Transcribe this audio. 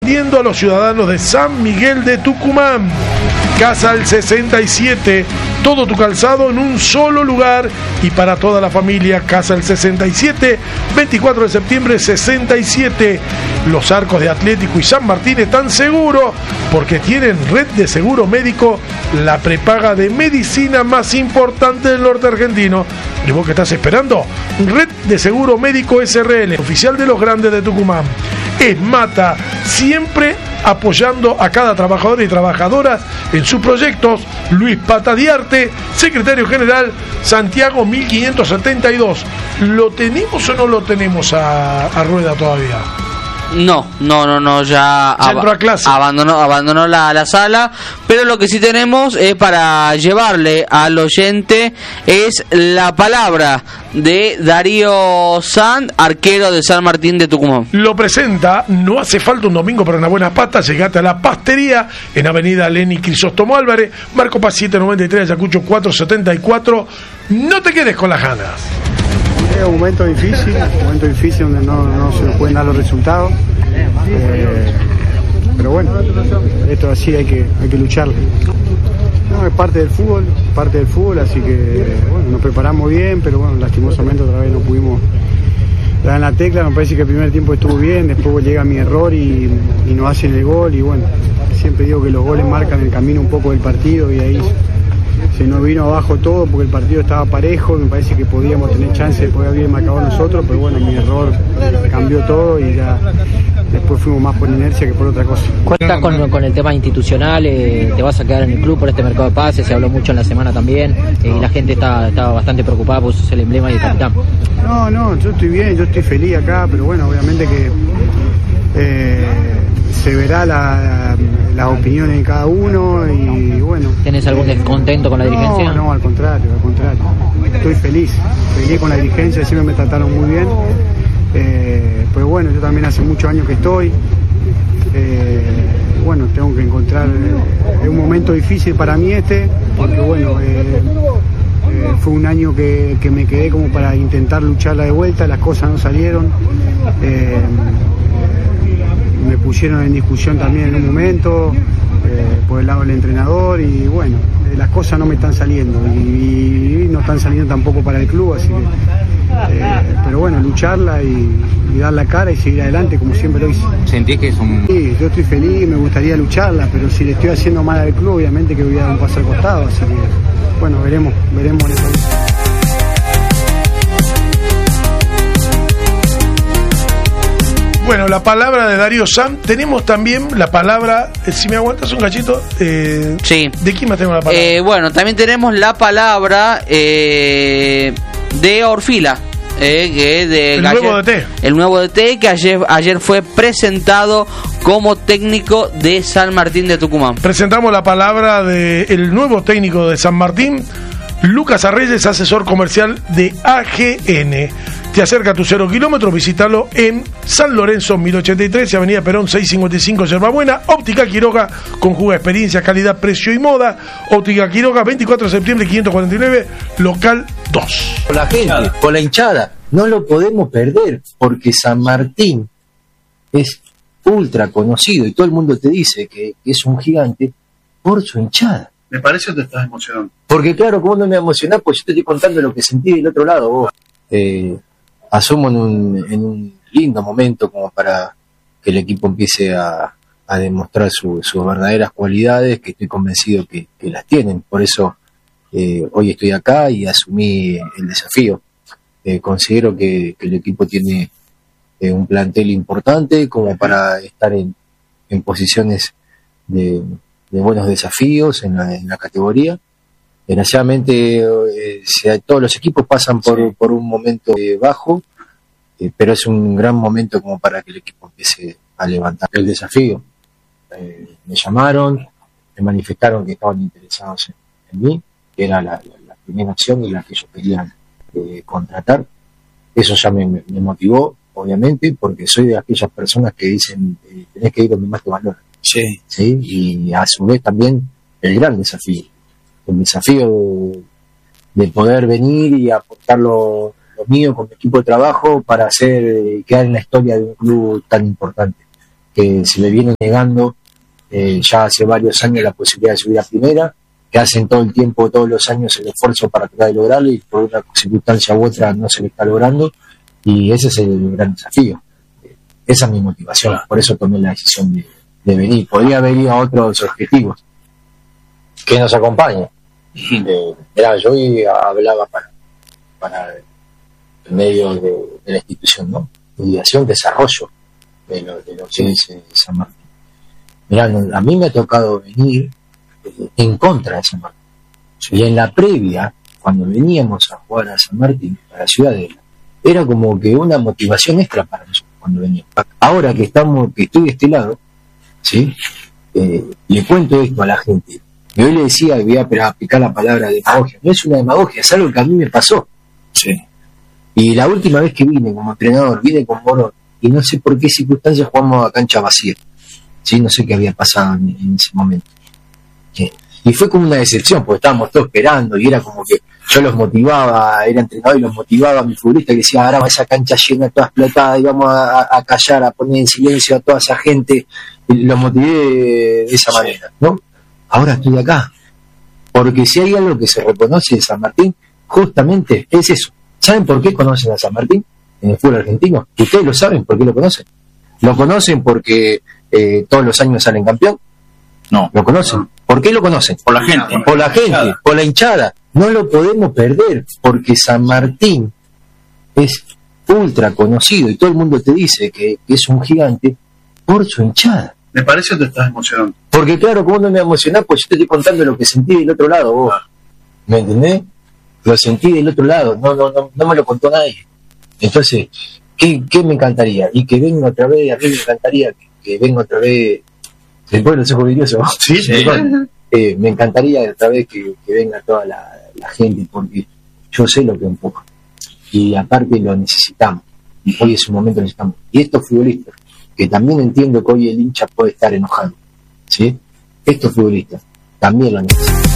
a los ciudadanos de San Miguel de Tucumán. Casa El 67, todo tu calzado en un solo lugar y para toda la familia. Casa El 67, 24 de septiembre 67. Los arcos de Atlético y San Martín están seguros porque tienen red de seguro médico, la prepaga de medicina más importante del norte argentino. ¿Y vos qué estás esperando? Red de seguro médico SRL, oficial de los grandes de Tucumán. Es Mata, siempre apoyando a cada trabajador y trabajadoras en sus proyectos. Luis Patadiarte, secretario general, Santiago 1572. ¿Lo tenemos o no lo tenemos a Rueda todavía? No, ya abandonó la sala, pero lo que sí tenemos es para llevarle al oyente es la palabra de Darío Sanz, arquero de San Martín de Tucumán. Lo presenta, no hace falta un domingo para una buena pasta, llegate a la pastería en Avenida Leni Crisóstomo Álvarez, Marco Paz 793, Ayacucho 474, no te quedes con las ganas. Es un momento difícil donde no se nos pueden dar los resultados, pero bueno, esto así hay que lucharlo. No, es parte del fútbol, así que bueno, nos preparamos bien, pero bueno, lastimosamente otra vez no pudimos dar en la tecla. Me parece que el primer tiempo estuvo bien, después llega mi error y nos hacen el gol, y bueno, siempre digo que los goles marcan el camino un poco del partido, y ahí se nos vino abajo todo porque el partido estaba parejo. Me parece que podíamos tener chance de poder haber marcado nosotros, pero bueno, mi error cambió todo y ya después fuimos más por inercia que por otra cosa. ¿Cuentas con el tema institucional? ¿Te vas a quedar en el club por este mercado de pases? Se habló mucho en la semana también, y la gente está bastante preocupada porque sos el emblema y el capitán. No, yo estoy bien, yo estoy feliz acá, pero bueno, obviamente que se verá las opiniones de cada uno, y bueno. ¿Tenés algún descontento con la dirigencia? No, al contrario. Estoy feliz con la dirigencia, siempre me trataron muy bien. Pero bueno, yo también hace muchos años que estoy. Bueno, tengo que encontrar. Es un momento difícil para mí porque bueno, fue un año que me quedé como para intentar lucharla de vuelta, las cosas no salieron. Me pusieron en discusión también en un momento por el lado del entrenador, y bueno, las cosas no me están saliendo y no están saliendo tampoco para el club, así que pero bueno, lucharla y dar la cara y seguir adelante como siempre lo hice. ¿Sentís que es un...? Sí, yo estoy feliz, me gustaría lucharla, pero si le estoy haciendo mal al club, obviamente que voy a dar un paso al costado, así que bueno, veremos en eso. Bueno, la palabra de Darío Sanz. Tenemos también la palabra, si me aguantas un cachito, sí. ¿De quién más tenemos la palabra? Bueno, también tenemos la palabra de Orfila, el nuevo DT. El nuevo DT que ayer fue presentado como técnico de San Martín de Tucumán. Presentamos la palabra del nuevo técnico de San Martín, Lucas Arreyes, asesor comercial de AGN. Te acerca a tu 0 kilómetros, visítalo en San Lorenzo 1083, Avenida Perón 655, Yerba Buena. Óptica Quiroga, conjuga experiencia, calidad, precio y moda. Óptica Quiroga, 24 de septiembre 549, local 2. Con la gente, con la hinchada, no lo podemos perder, porque San Martín es ultra conocido y todo el mundo te dice que es un gigante por su hinchada. Me parece que te estás emocionando. Porque claro, ¿cómo no me emocionás? Pues yo te estoy contando lo que sentí del otro lado, vos. Asumo en un lindo momento como para que el equipo empiece a demostrar sus verdaderas cualidades, que estoy convencido que las tienen. Por eso hoy estoy acá y asumí el desafío. Considero que el equipo tiene un plantel importante como para estar en posiciones de buenos desafíos en la categoría. Desgraciadamente todos los equipos pasan por un momento bajo, pero es un gran momento como para que el equipo empiece a levantar el desafío. Me llamaron, me manifestaron que estaban interesados en mí, que era la primera acción y la que ellos querían contratar. Eso ya me motivó, obviamente, porque soy de aquellas personas que dicen tenés que ir donde más te valoran. Sí. ¿Sí? Y a su vez también el gran desafío. El desafío de poder venir y aportar lo mío con mi equipo de trabajo para quedar en la historia de un club tan importante que se le viene negando ya hace varios años la posibilidad de subir a primera, que hacen todo el tiempo, todos los años el esfuerzo para tratar de lograrlo y por una circunstancia u otra no se le está logrando, y ese es el gran desafío. Esa es mi motivación, por eso tomé la decisión de venir. Podría haber ido a otros objetivos que nos acompañen. Mirá, yo hoy hablaba para el medio de la institución, ¿no? Mediación, desarrollo de lo que es San Martín. Mirá, a mí me ha tocado venir en contra de San Martín. Y en la previa, cuando veníamos a jugar a San Martín, a la Ciudadela, era como que una motivación extra para nosotros cuando veníamos. Ahora que estoy de este lado, ¿sí? Le cuento esto a la gente. Yo le decía que voy a aplicar la palabra demagogia. No es una demagogia, es algo que a mí me pasó. Sí. Y la última vez que vine como entrenador, vine con Morón, y no sé por qué circunstancias jugamos a cancha vacía. Sí, no sé qué había pasado en ese momento. Sí. Y fue como una decepción, porque estábamos todos esperando, y era como que yo los motivaba, era entrenador y los motivaba a mi futbolista, que decía, ahora va esa cancha llena, toda explotada, y vamos a callar, a poner en silencio a toda esa gente. Y los motivé de esa manera, ¿no? Ahora estoy acá, porque si hay algo que se reconoce de San Martín, justamente es eso. ¿Saben por qué conocen a San Martín en el fútbol argentino? ¿Ustedes lo saben por qué lo conocen? ¿Lo conocen porque todos los años salen campeón? No. ¿Lo conocen? ¿Por qué lo conocen? Por la gente. Por la gente, por la hinchada. No lo podemos perder, porque San Martín es ultra conocido y todo el mundo te dice que es un gigante por su hinchada. Me parece que te estás emocionando. Porque claro, ¿cómo no me emocionás? Pues yo te estoy contando lo que sentí del otro lado, vos. ¿Me entendés? Lo sentí del otro lado, no me lo contó nadie. Entonces, ¿qué me encantaría? Y que venga otra vez, a mí me encantaría que venga otra vez. ¿Se puede los ojos vidriosos? Sí, sí. Me encantaría otra vez que venga toda la gente, porque yo sé lo que empuja. Y aparte lo necesitamos. Hoy es un momento que necesitamos. Y estos futbolistas, que también entiendo que hoy el hincha puede estar enojado, ¿sí? Estos futbolistas también lo necesitan.